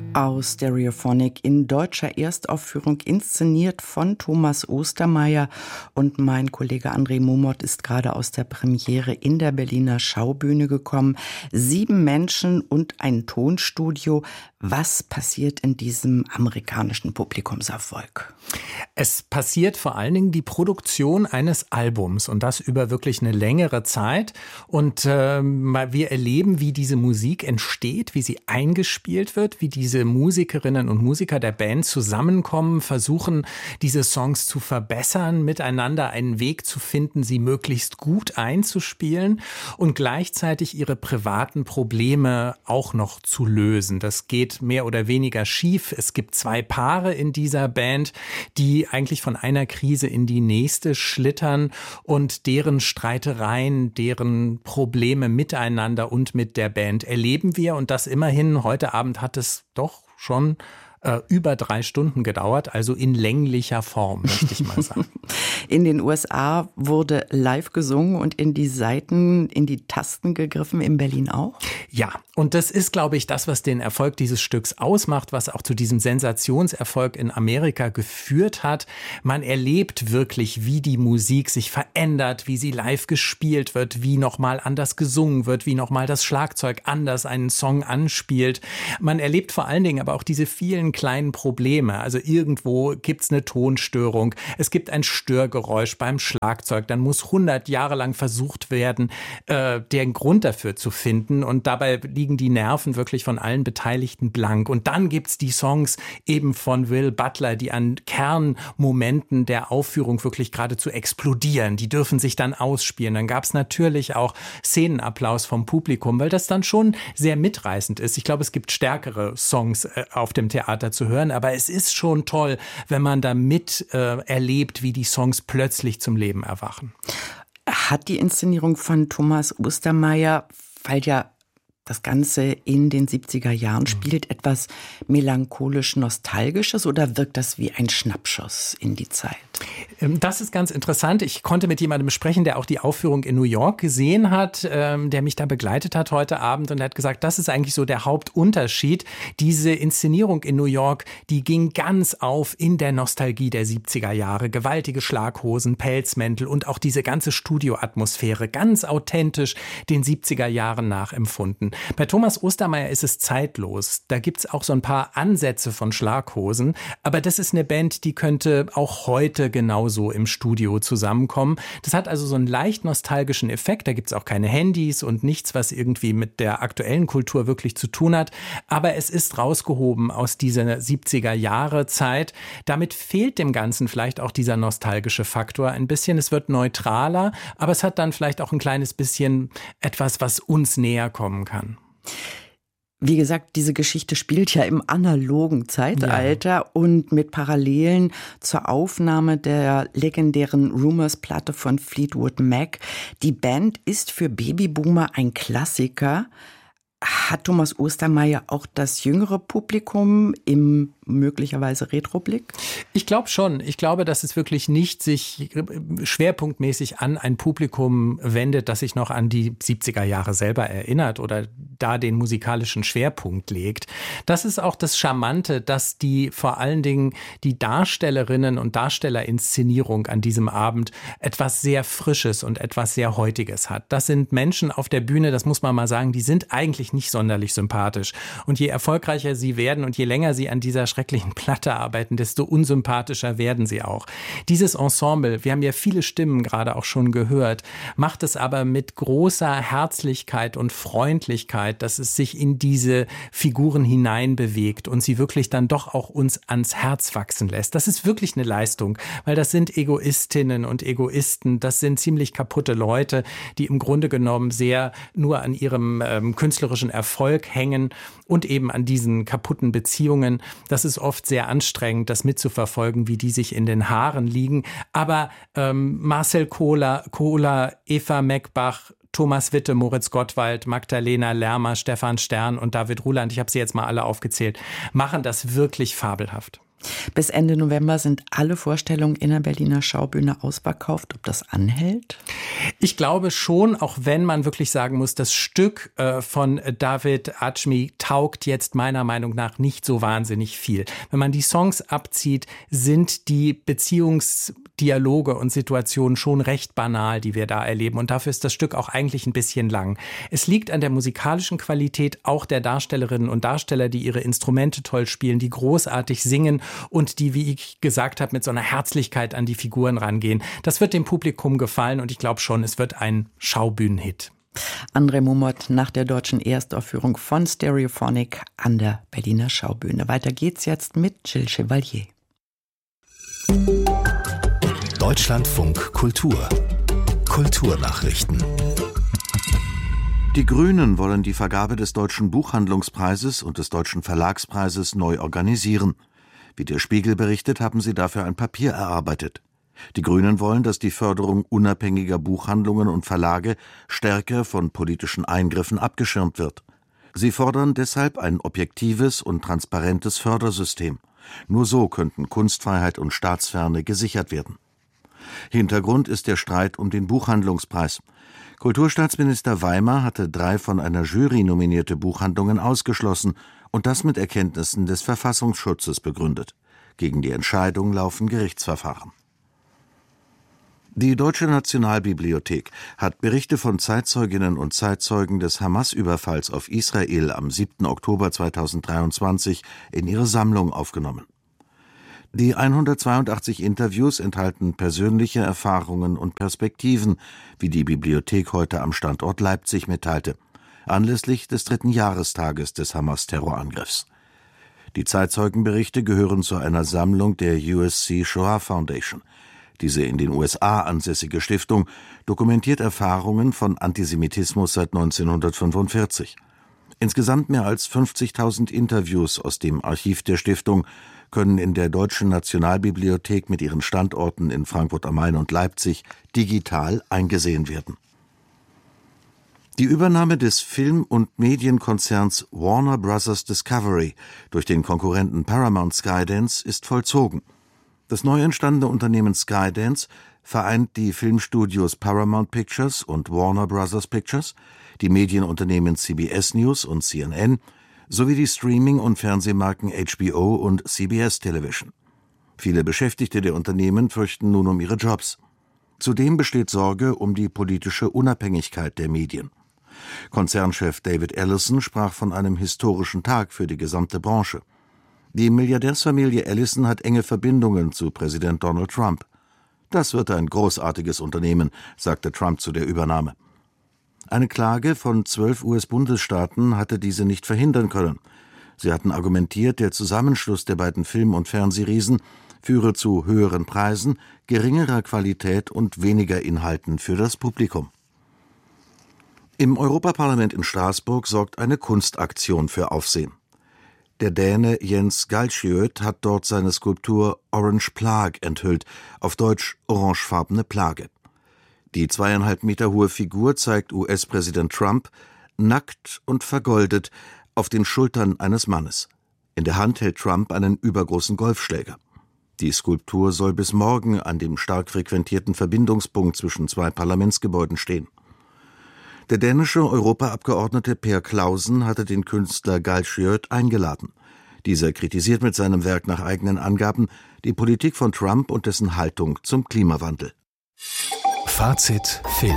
aus Stereophonic in deutscher Erstaufführung, inszeniert von Thomas Ostermeier. Und mein Kollege André Momot ist gerade aus der Premiere in der Berliner Schaubühne gekommen. 7 Menschen und ein Tonstudio. Was passiert in diesem amerikanischen Publikumserfolg? Es passiert vor allen Dingen die Produktion eines Albums und das über wirklich eine längere Zeit. Und wir erleben, wie diese Musik entsteht, wie sie eingespielt wird, wie diese Musikerinnen und Musiker der Band zusammenkommen, versuchen, diese Songs zu verbessern, miteinander einen Weg zu finden, sie möglichst gut einzuspielen und gleichzeitig ihre privaten Probleme auch noch zu lösen. Das geht mehr oder weniger schief. Es gibt 2 Paare in dieser Band, die eigentlich von einer Krise in die nächste schlittern und deren Streitereien, deren Probleme miteinander und mit der Band erleben wir. Und das immerhin, heute Abend hat es doch schon über 3 Stunden gedauert, also in länglicher Form, möchte ich mal sagen. In den USA wurde live gesungen und in die Saiten, in die Tasten gegriffen, in Berlin auch? Ja, und das ist, glaube ich, das, was den Erfolg dieses Stücks ausmacht, was auch zu diesem Sensationserfolg in Amerika geführt hat. Man erlebt wirklich, wie die Musik sich verändert, wie sie live gespielt wird, wie nochmal anders gesungen wird, wie nochmal das Schlagzeug anders einen Song anspielt. Man erlebt vor allen Dingen aber auch diese vielen kleinen Probleme. Also irgendwo gibt's eine Tonstörung, es gibt ein Störgeräusch beim Schlagzeug, dann muss 100 Jahre lang versucht werden, den Grund dafür zu finden und dabei liegen die Nerven wirklich von allen Beteiligten blank. Und dann gibt's die Songs eben von Will Butler, die an Kernmomenten der Aufführung wirklich geradezu explodieren. Die dürfen sich dann ausspielen. Dann gab's natürlich auch Szenenapplaus vom Publikum, weil das dann schon sehr mitreißend ist. Ich glaube, es gibt stärkere Songs auf dem Theater zu hören, aber es ist schon toll, wenn man da mit erlebt, wie die Songs plötzlich zum Leben erwachen. Hat die Inszenierung von Thomas Ostermeier, weil ja das Ganze in den 70er Jahren spielt, etwas melancholisch-nostalgisches oder wirkt das wie ein Schnappschuss in die Zeit? Das ist ganz interessant. Ich konnte mit jemandem sprechen, der auch die Aufführung in New York gesehen hat, der mich da begleitet hat heute Abend und der hat gesagt, das ist eigentlich so der Hauptunterschied. Diese Inszenierung in New York, die ging ganz auf in der Nostalgie der 70er Jahre. Gewaltige Schlaghosen, Pelzmäntel und auch diese ganze Studioatmosphäre, ganz authentisch den 70er Jahren nachempfunden. Bei Thomas Ostermeier ist es zeitlos. Da gibt's auch so ein paar Ansätze von Schlaghosen. Aber das ist eine Band, die könnte auch heute genauso im Studio zusammenkommen. Das hat also so einen leicht nostalgischen Effekt. Da gibt's auch keine Handys und nichts, was irgendwie mit der aktuellen Kultur wirklich zu tun hat. Aber es ist rausgehoben aus dieser 70er Jahre Zeit. Damit fehlt dem Ganzen vielleicht auch dieser nostalgische Faktor ein bisschen. Es wird neutraler, aber es hat dann vielleicht auch ein kleines bisschen etwas, was uns näher kommen kann. Wie gesagt, diese Geschichte spielt ja im analogen Zeitalter und mit Parallelen zur Aufnahme der legendären Rumours-Platte von Fleetwood Mac. Die Band ist für Babyboomer ein Klassiker. Hat Thomas Ostermeier auch das jüngere Publikum im möglicherweise Retroblick? Ich glaube schon. Ich glaube, dass es wirklich nicht sich schwerpunktmäßig an ein Publikum wendet, das sich noch an die 70er Jahre selber erinnert oder da den musikalischen Schwerpunkt legt. Das ist auch das Charmante, dass die vor allen Dingen die Darstellerinnen und Darstellerinszenierung an diesem Abend etwas sehr Frisches und etwas sehr Heutiges hat. Das sind Menschen auf der Bühne, das muss man mal sagen, die sind eigentlich nicht sonderlich sympathisch. Und je erfolgreicher sie werden und je länger sie an dieser schrecklichen Platte arbeiten, desto unsympathischer werden sie auch. Dieses Ensemble, wir haben ja viele Stimmen gerade auch schon gehört, macht es aber mit großer Herzlichkeit und Freundlichkeit, dass es sich in diese Figuren hineinbewegt und sie wirklich dann doch auch uns ans Herz wachsen lässt. Das ist wirklich eine Leistung, weil das sind Egoistinnen und Egoisten, das sind ziemlich kaputte Leute, die im Grunde genommen sehr nur an ihrem künstlerischen Erfolg hängen und eben an diesen kaputten Beziehungen. Das ist oft sehr anstrengend, das mitzuverfolgen, wie die sich in den Haaren liegen. Aber Marcel Kohler, Eva Meckbach, Thomas Witte, Moritz Gottwald, Magdalena Lermer, Stefan Stern und David Ruland, ich habe sie jetzt mal alle aufgezählt, machen das wirklich fabelhaft. Bis Ende November sind alle Vorstellungen in der Berliner Schaubühne ausverkauft. Ob das anhält? Ich glaube schon, auch wenn man wirklich sagen muss, das Stück von David Adjmi taugt jetzt meiner Meinung nach nicht so wahnsinnig viel. Wenn man die Songs abzieht, sind die Beziehungsdialoge und Situationen schon recht banal, die wir da erleben. Und dafür ist das Stück auch eigentlich ein bisschen lang. Es liegt an der musikalischen Qualität auch der Darstellerinnen und Darsteller, die ihre Instrumente toll spielen, die großartig singen und die, wie ich gesagt habe, mit so einer Herzlichkeit an die Figuren rangehen. Das wird dem Publikum gefallen und ich glaube schon, es wird ein Schaubühnenhit. André Mumot nach der deutschen Erstaufführung von Stereophonic an der Berliner Schaubühne. Weiter geht's jetzt mit Gilles Chevalier. Deutschlandfunk Kultur. Kulturnachrichten. Die Grünen wollen die Vergabe des Deutschen Buchhandlungspreises und des Deutschen Verlagspreises neu organisieren. Wie der Spiegel berichtet, haben sie dafür ein Papier erarbeitet. Die Grünen wollen, dass die Förderung unabhängiger Buchhandlungen und Verlage stärker von politischen Eingriffen abgeschirmt wird. Sie fordern deshalb ein objektives und transparentes Fördersystem. Nur so könnten Kunstfreiheit und Staatsferne gesichert werden. Hintergrund ist der Streit um den Buchhandlungspreis. Kulturstaatsminister Weimer hatte 3 von einer Jury nominierte Buchhandlungen ausgeschlossen und das mit Erkenntnissen des Verfassungsschutzes begründet. Gegen die Entscheidung laufen Gerichtsverfahren. Die Deutsche Nationalbibliothek hat Berichte von Zeitzeuginnen und Zeitzeugen des Hamas-Überfalls auf Israel am 7. Oktober 2023 in ihre Sammlung aufgenommen. Die 182 Interviews enthalten persönliche Erfahrungen und Perspektiven, wie die Bibliothek heute am Standort Leipzig mitteilte, anlässlich des 3. Jahrestages des Hamas-Terrorangriffs. Die Zeitzeugenberichte gehören zu einer Sammlung der USC Shoah Foundation. Diese in den USA ansässige Stiftung dokumentiert Erfahrungen von Antisemitismus seit 1945. Insgesamt mehr als 50.000 Interviews aus dem Archiv der Stiftung können in der Deutschen Nationalbibliothek mit ihren Standorten in Frankfurt am Main und Leipzig digital eingesehen werden. Die Übernahme des Film- und Medienkonzerns Warner Bros. Discovery durch den Konkurrenten Paramount Skydance ist vollzogen. Das neu entstandene Unternehmen Skydance vereint die Filmstudios Paramount Pictures und Warner Bros. Pictures, die Medienunternehmen CBS News und CNN sowie die Streaming- und Fernsehmarken HBO und CBS Television. Viele Beschäftigte der Unternehmen fürchten nun um ihre Jobs. Zudem besteht Sorge um die politische Unabhängigkeit der Medien. Konzernchef David Ellison sprach von einem historischen Tag für die gesamte Branche. Die Milliardärsfamilie Ellison hat enge Verbindungen zu Präsident Donald Trump. Das wird ein großartiges Unternehmen, sagte Trump zu der Übernahme. Eine Klage von 12 US-Bundesstaaten hatte diese nicht verhindern können. Sie hatten argumentiert, der Zusammenschluss der beiden Film- und Fernsehriesen führe zu höheren Preisen, geringerer Qualität und weniger Inhalten für das Publikum. Im Europaparlament in Straßburg sorgt eine Kunstaktion für Aufsehen. Der Däne Jens Galschiøt hat dort seine Skulptur Orange Plague enthüllt, auf Deutsch orangefarbene Plage. Die 2,5 Meter hohe Figur zeigt US-Präsident Trump nackt und vergoldet auf den Schultern eines Mannes. In der Hand hält Trump einen übergroßen Golfschläger. Die Skulptur soll bis morgen an dem stark frequentierten Verbindungspunkt zwischen 2 Parlamentsgebäuden stehen. Der dänische Europaabgeordnete Per Clausen hatte den Künstler Galschiøt eingeladen. Dieser kritisiert mit seinem Werk nach eigenen Angaben die Politik von Trump und dessen Haltung zum Klimawandel. Fazit Film.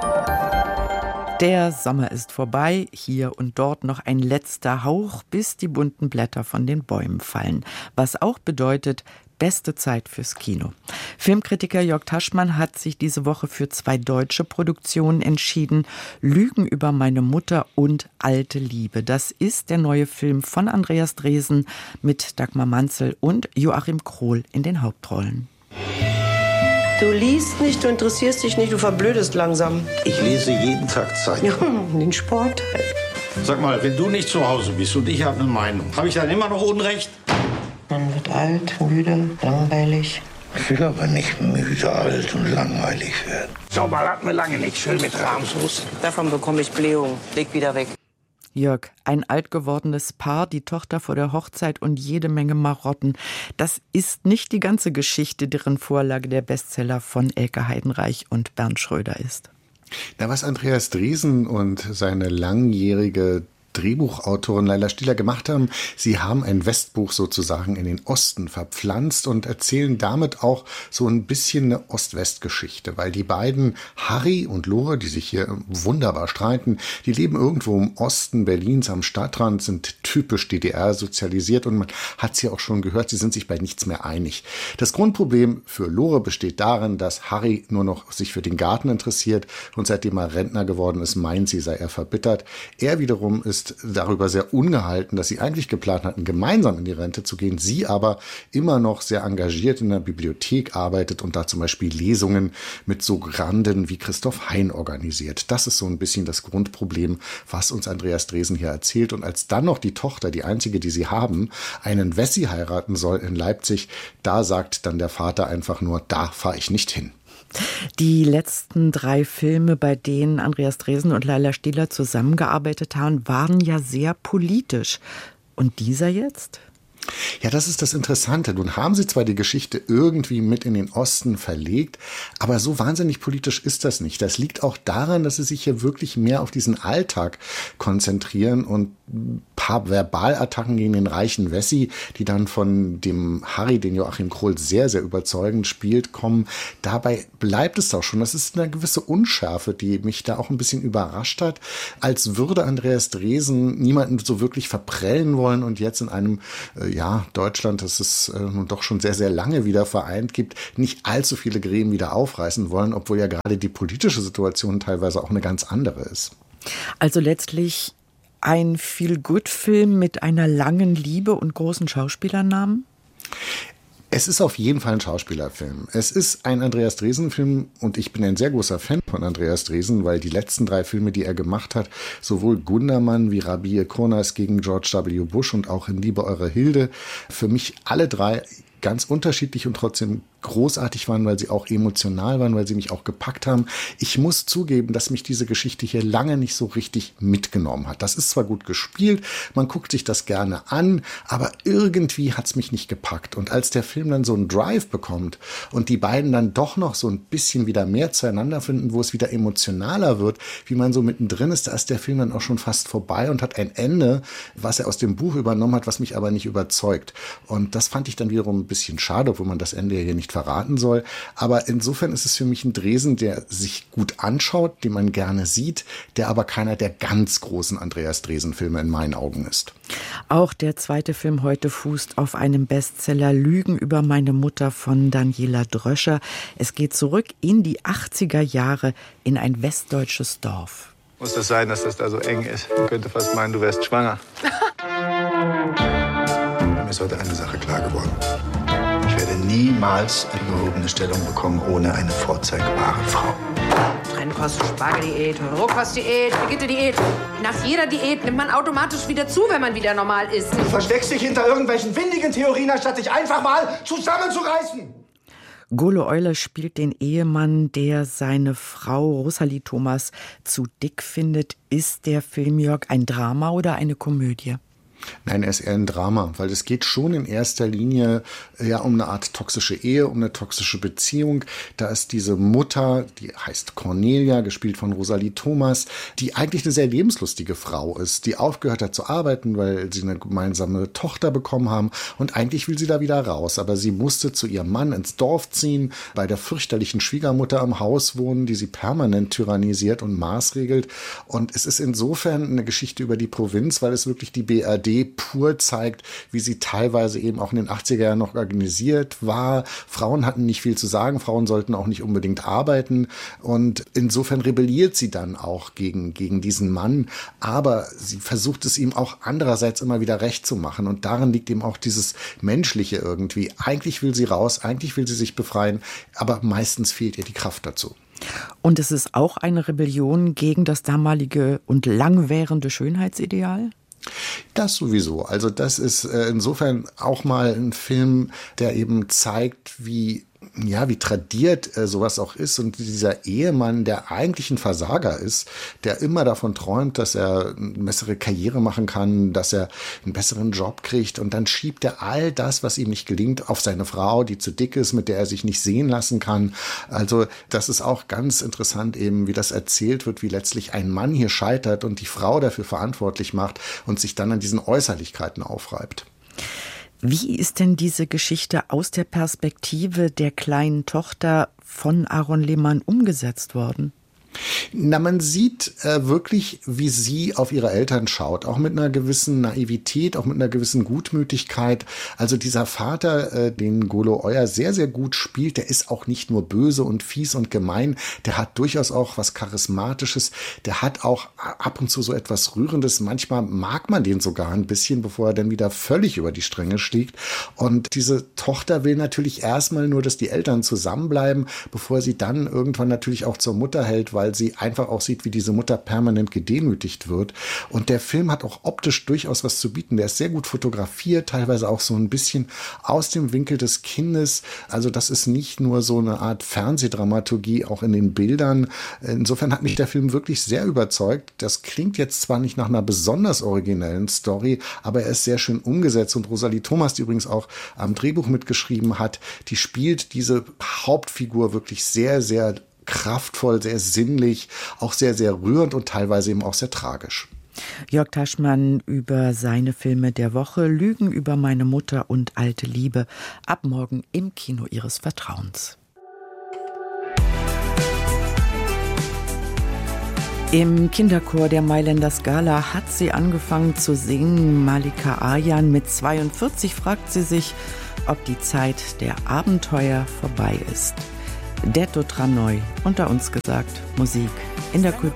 Der Sommer ist vorbei, hier und dort noch ein letzter Hauch, bis die bunten Blätter von den Bäumen fallen. Was auch bedeutet, beste Zeit fürs Kino. Filmkritiker Jörg Taschmann hat sich diese Woche für 2 deutsche Produktionen entschieden. Lügen über meine Mutter und Alte Liebe. Das ist der neue Film von Andreas Dresen mit Dagmar Manzel und Joachim Krohl in den Hauptrollen. Du liest nicht, du interessierst dich nicht, du verblödest langsam. Ich lese jeden Tag Zeitung. Ja, den Sport. Sag mal, wenn du nicht zu Hause bist und ich habe eine Meinung, habe ich dann immer noch Unrecht? Man wird alt, müde, langweilig. Ich will aber nicht müde, alt und langweilig werden. Sauber hatten wir lange nicht, schön mit Rahmsoße. Davon bekomme ich Blähung. Leg wieder weg. Jörg, ein alt gewordenes Paar, die Tochter vor der Hochzeit und jede Menge Marotten. Das ist nicht die ganze Geschichte, deren Vorlage der Bestseller von Elke Heidenreich und Bernd Schröder ist. Na, was Andreas Dresen und seine langjährige Drehbuchautorin Laila Stieler gemacht haben, sie haben ein Westbuch sozusagen in den Osten verpflanzt und erzählen damit auch so ein bisschen eine Ost-West-Geschichte, weil die beiden, Harry und Lore, die sich hier wunderbar streiten, die leben irgendwo im Osten Berlins am Stadtrand, sind typisch DDR sozialisiert und man hat sie auch schon gehört, sie sind sich bei nichts mehr einig. Das Grundproblem für Lore besteht darin, dass Harry nur noch sich für den Garten interessiert und seitdem er Rentner geworden ist, meint sie, sei er verbittert. Er wiederum ist darüber sehr ungehalten, dass sie eigentlich geplant hatten, gemeinsam in die Rente zu gehen. Sie aber immer noch sehr engagiert in der Bibliothek arbeitet und da zum Beispiel Lesungen mit so Granden wie Christoph Hein organisiert. Das ist so ein bisschen das Grundproblem, was uns Andreas Dresen hier erzählt. Und als dann noch die Tochter, die einzige, die sie haben, einen Wessi heiraten soll in Leipzig, da sagt dann der Vater einfach nur, da fahre ich nicht hin. Die letzten 3 Filme, bei denen Andreas Dresen und Laila Stieler zusammengearbeitet haben, waren ja sehr politisch. Und dieser jetzt? Ja, das ist das Interessante. Nun haben sie zwar die Geschichte irgendwie mit in den Osten verlegt, aber so wahnsinnig politisch ist das nicht. Das liegt auch daran, dass sie sich hier wirklich mehr auf diesen Alltag konzentrieren und ein paar Verbalattacken gegen den reichen Wessi, die dann von dem Harry, den Joachim Krohl sehr, sehr überzeugend spielt, kommen. Dabei bleibt es auch schon. Das ist eine gewisse Unschärfe, die mich da auch ein bisschen überrascht hat, als würde Andreas Dresen niemanden so wirklich verprellen wollen und jetzt in einem Deutschland, das es nun doch schon sehr, sehr lange wieder vereint gibt, nicht allzu viele Gräben wieder aufreißen wollen, obwohl ja gerade die politische Situation teilweise auch eine ganz andere ist. Also letztlich ein Feel-Good-Film mit einer langen Liebe und großen Schauspielernamen? Es ist auf jeden Fall ein Schauspielerfilm. Es ist ein Andreas Dresen-Film und ich bin ein sehr großer Fan von Andreas Dresen, weil die letzten 3 Filme, die er gemacht hat, sowohl Gundermann wie Rabie Kurnas gegen George W. Bush und auch in Liebe eure Hilde, für mich alle 3 ganz unterschiedlich und trotzdem großartig waren, weil sie auch emotional waren, weil sie mich auch gepackt haben. Ich muss zugeben, dass mich diese Geschichte hier lange nicht so richtig mitgenommen hat. Das ist zwar gut gespielt, man guckt sich das gerne an, aber irgendwie hat es mich nicht gepackt. Und als der Film dann so einen Drive bekommt und die beiden dann doch noch so ein bisschen wieder mehr zueinander finden, wo es wieder emotionaler wird, wie man so mittendrin ist, da ist der Film dann auch schon fast vorbei und hat ein Ende, was er aus dem Buch übernommen hat, was mich aber nicht überzeugt. Und das fand ich dann wiederum ein bisschen schade, obwohl man das Ende hier nicht verraten soll. Aber insofern ist es für mich ein Dresen, der sich gut anschaut, den man gerne sieht, der aber keiner der ganz großen Andreas Dresen-Filme in meinen Augen ist. Auch der zweite Film heute fußt auf einem Bestseller Lügen über meine Mutter von Daniela Dröscher. Es geht zurück in die 80er Jahre in ein westdeutsches Dorf. Muss das sein, dass das da so eng ist? Man könnte fast meinen, du wärst schwanger. Mir ist heute eine Sache klar geworden. Ich werde niemals eine gehobene Stellung bekommen ohne eine vorzeigbare Frau. Trennkost-Spargeldiät, Rohkostdiät, Brigitte-Diät. Nach jeder Diät nimmt man automatisch wieder zu, wenn man wieder normal isst. Du versteckst dich hinter irgendwelchen windigen Theorien, anstatt dich einfach mal zusammenzureißen. Golo Euler spielt den Ehemann, der seine Frau Rosalie Thomas zu dick findet. Ist der Film, Jörg, ein Drama oder eine Komödie? Nein, er ist eher ein Drama, weil es geht schon in erster Linie um eine Art toxische Ehe, um eine toxische Beziehung. Da ist diese Mutter, die heißt Cornelia, gespielt von Rosalie Thomas, die eigentlich eine sehr lebenslustige Frau ist, die aufgehört hat zu arbeiten, weil sie eine gemeinsame Tochter bekommen haben und eigentlich will sie da wieder raus. Aber sie musste zu ihrem Mann ins Dorf ziehen, bei der fürchterlichen Schwiegermutter am Haus wohnen, die sie permanent tyrannisiert und maßregelt. Und es ist insofern eine Geschichte über die Provinz, weil es wirklich die BRD pur zeigt, wie sie teilweise eben auch in den 80er Jahren noch organisiert war. Frauen hatten nicht viel zu sagen, Frauen sollten auch nicht unbedingt arbeiten und insofern rebelliert sie dann auch gegen diesen Mann, aber sie versucht es ihm auch andererseits immer wieder recht zu machen und darin liegt eben auch dieses Menschliche irgendwie. Eigentlich will sie raus, eigentlich will sie sich befreien, aber meistens fehlt ihr die Kraft dazu. Und es ist auch eine Rebellion gegen das damalige und langwährende Schönheitsideal? Das sowieso. Also das ist insofern auch mal ein Film, der eben zeigt, wie wie tradiert sowas auch ist. Und dieser Ehemann, der eigentlich ein Versager ist, der immer davon träumt, dass er eine bessere Karriere machen kann, dass er einen besseren Job kriegt. Und dann schiebt er all das, was ihm nicht gelingt, auf seine Frau, die zu dick ist, mit der er sich nicht sehen lassen kann. Also das ist auch ganz interessant eben, wie das erzählt wird, wie letztlich ein Mann hier scheitert und die Frau dafür verantwortlich macht und sich dann an diesen Äußerlichkeiten aufreibt. Wie ist denn diese Geschichte aus der Perspektive der kleinen Tochter von Aaron Lehmann umgesetzt worden? Na, man sieht wirklich, wie sie auf ihre Eltern schaut, auch mit einer gewissen Naivität, auch mit einer gewissen Gutmütigkeit. Also dieser Vater, den Golo Euer sehr, sehr gut spielt, der ist auch nicht nur böse und fies und gemein, der hat durchaus auch was Charismatisches, der hat auch ab und zu so etwas Rührendes. Manchmal mag man den sogar ein bisschen, bevor er dann wieder völlig über die Stränge schlägt. Und diese Tochter will natürlich erstmal nur, dass die Eltern zusammenbleiben, bevor sie dann irgendwann natürlich auch zur Mutter hält, weil sie einfach auch sieht, wie diese Mutter permanent gedemütigt wird. Und der Film hat auch optisch durchaus was zu bieten. Der ist sehr gut fotografiert, teilweise auch so ein bisschen aus dem Winkel des Kindes. Also das ist nicht nur so eine Art Fernsehdramaturgie, auch in den Bildern. Insofern hat mich der Film wirklich sehr überzeugt. Das klingt jetzt zwar nicht nach einer besonders originellen Story, aber er ist sehr schön umgesetzt. Und Rosalie Thomas, die übrigens auch am Drehbuch mitgeschrieben hat, die spielt diese Hauptfigur wirklich sehr, sehr kraftvoll, sehr sinnlich, auch sehr, sehr rührend und teilweise eben auch sehr tragisch. Jörg Taschmann über seine Filme der Woche, Lügen über meine Mutter und Alte Liebe, ab morgen im Kino Ihres Vertrauens. Im Kinderchor der Mailänder Scala hat sie angefangen zu singen. Malika Arjan mit 42 fragt sie sich, ob die Zeit der Abenteuer vorbei ist. Detto Tranoi, unter uns gesagt, Musik in der Kultur.